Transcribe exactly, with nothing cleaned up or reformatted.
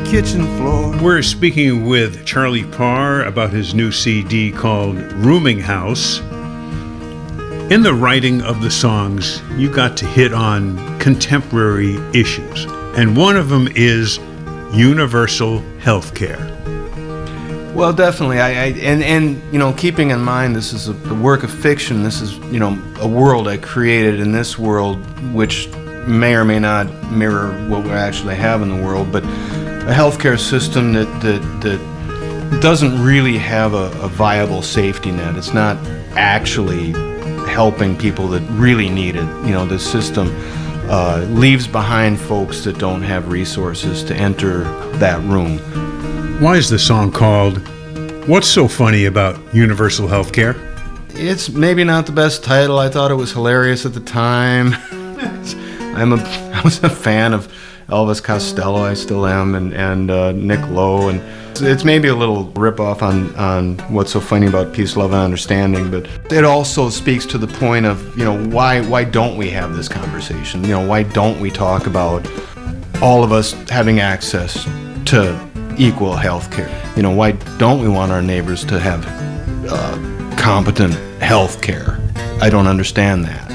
kitchen floor. We're speaking with Charlie Parr about his new C D called Rooming House. In the writing of the songs, you got to hit on contemporary issues, and one of them is universal health care. Well, definitely. I, I and and you know, keeping in mind this is a, a work of fiction. This is, you know, a world I created in this world, which may or may not mirror what we actually have in the world. But a healthcare system that that, that doesn't really have a, a viable safety net. It's not actually helping people that really need it. You know, the system uh, leaves behind folks that don't have resources to enter that room. Why is the song called What's So Funny About Universal Healthcare? It's maybe not the best title. I thought it was hilarious at the time. I'm a, I was a fan of Elvis Costello, I still am, and, and uh, Nick Lowe, and it's, it's maybe a little ripoff on, on What's So Funny About Peace, Love, and Understanding, but it also speaks to the point of, you know, why why don't we have this conversation? You know, why don't we talk about all of us having access to equal health care? You know, why don't we want our neighbors to have uh, competent health care? I don't understand that.